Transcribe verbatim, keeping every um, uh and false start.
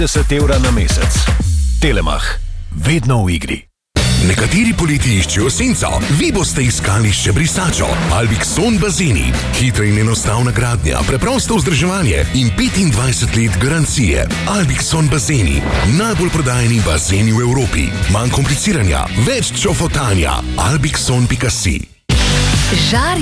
deset evra na mesec. Telemach. Vedno v igri. Nekateri poleti iščejo senco, vi boste iskali še brisačo. Albixon bazeni. Hitra in enostavna gradnja, preprosto vzdrževanje in petindvajset let garancije. Albixon bazeni. Najbolj prodajeni bazeni v Evropi. Manj kompliciranja, več čofotanja. albixon pika si. Žar